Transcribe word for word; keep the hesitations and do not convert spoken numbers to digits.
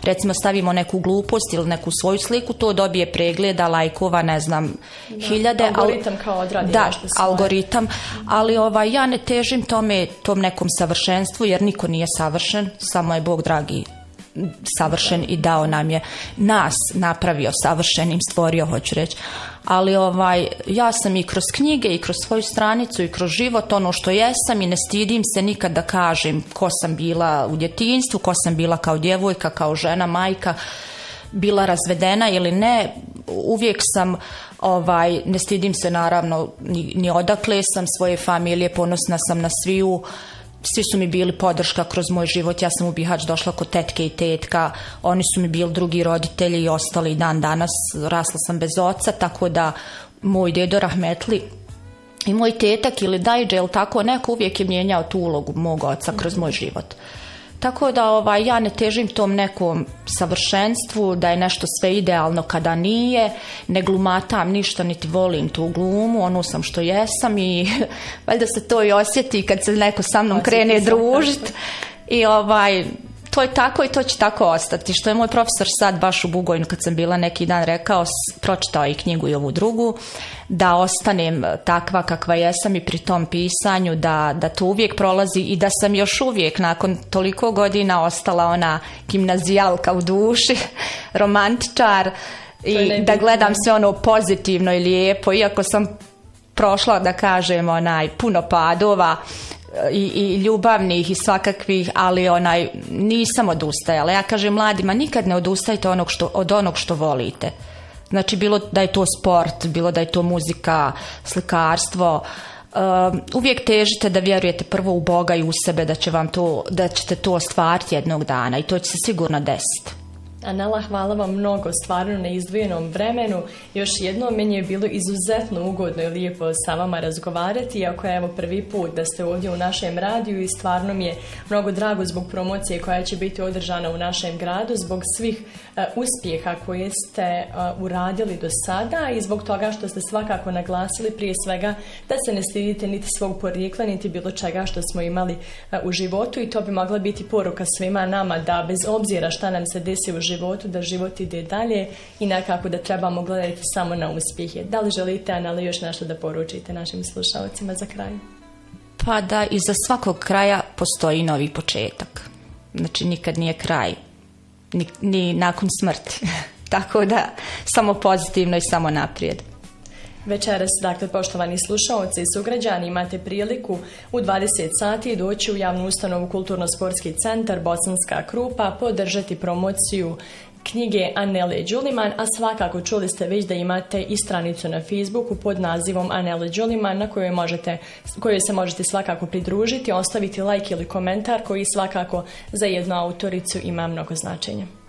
recimo stavimo neku glupost ili neku svoju sliku, to dobije pregleda, lajkova, ne znam, da, hiljade. Algoritam al, kao odradi da, nešto svoje. Algoritam, ali ovaj, ja ne težim tome, tom nekom savršenstvu, jer niko nije savršen, samo je Bog dragi savršen i dao nam je, nas napravio savršenim, stvorio, hoću reći. Ali ovaj, ja sam i kroz knjige i kroz svoju stranicu i kroz život ono što jesam i ne stidim se nikad da kažem ko sam bila u djetinjstvu, ko sam bila kao djevojka, kao žena, majka, bila razvedena ili ne. Uvijek sam, ovaj, ne stidim se naravno ni, ni odakle sam, svoje familije, ponosna sam na sviju. Svi su mi bili podrška kroz moj život, ja sam u Bihać došla kod tetke i tetka, oni su mi bili drugi roditelji i ostali dan danas, rasla sam bez oca, tako da moj dedo rahmetli i moj tetak ili dajđe ili tako, neko uvijek je mijenjao tu ulogu mog oca kroz moj život. Tako da ovaj, ja ne težim tom nekom savršenstvu, da je nešto sve idealno kada nije, ne glumatam ništa, niti volim tu glumu, ono sam što jesam i valjda se to i osjeti kad se neko sa mnom krene družiti. I ovaj, to je tako i to će tako ostati. Što je moj profesor sad baš u Bugojnu kad sam bila neki dan rekao, pročitao i knjigu i ovu drugu, da ostanem takva kakva jesam i pri tom pisanju, da, da to uvijek prolazi i da sam još uvijek nakon toliko godina ostala ona gimnazijalka u duši, romantičar i da gledam sve ono pozitivno i lijepo, iako sam prošla, da kažem, onaj puno padova i, i ljubavnih i svakakvih, ali onaj nisam odustajala. Ja kažem mladima, nikad ne odustajte onog što, od onog što volite. Znači, bilo da je to sport, bilo da je to muzika, slikarstvo, um, uvijek težite da vjerujete prvo u Boga i u sebe, da će vam to, da ćete to ostvariti jednog dana i to će se sigurno desiti. Anela, hvala vam mnogo, stvarno na izdvojenom vremenu. Još jednom, meni je bilo izuzetno ugodno i lijepo sa vama razgovarati, iako je evo prvi put da ste ovdje u našem radiju i stvarno mi je mnogo drago zbog promocije koja će biti održana u našem gradu, zbog svih uh, uspjeha koje ste uh, uradili do sada i zbog toga što ste svakako naglasili prije svega da se ne stidite niti svog porijekla, niti bilo čega što smo imali uh, u životu i to bi mogla biti poruka svima nama da bez obzira šta nam se desi u životu, životu, da život ide dalje i nekako da trebamo gledati samo na uspjehe. Da li želite, Anela, još nešto da poručite našim slušalcima za kraj? Pa da iza svakog kraja postoji novi početak. Znači nikad nije kraj, ni, ni nakon smrti. Tako da samo pozitivno i samo naprijed. Večeras, dakle, poštovani slušaoci i sugrađani, imate priliku u dvadeset sati doći u javnu ustanovu Kulturno-sportski centar Bosanska Krupa, podržati promociju knjige Anele Đuliman, a svakako čuli ste već da imate i stranicu na Facebooku pod nazivom Anele Đuliman na kojoj, možete, kojoj se možete svakako pridružiti, ostaviti like ili komentar koji svakako za jednu autoricu ima mnogo značenja.